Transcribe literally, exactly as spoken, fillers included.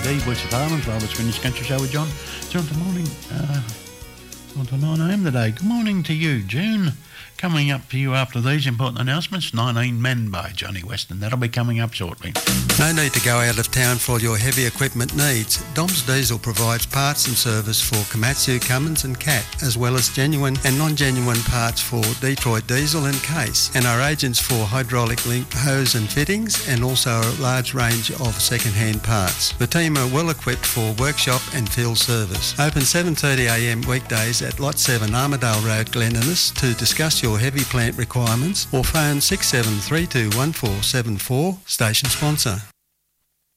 D, Voice of Parliament, Robert's Finished Country Show with John. John, good morning. Uh, on to nine a m today. Good morning to you, June. Coming up for you after these important announcements, nineteen Men by Johnny Weston. That'll be coming up shortly. No need to go out of town for all your heavy equipment needs. Dom's Diesel provides parts and service for Komatsu, Cummins and Cat, as well as genuine and non-genuine parts for Detroit Diesel and Case, and our agents for hydraulic link hose and fittings, and also a large range of second-hand parts. The team are well equipped for workshop and field service. Open seven thirty a m weekdays at Lot seven Armadale Road, Glen Innes to discuss your heavy plant requirements, or phone six seven three two one four seven four, station sponsor.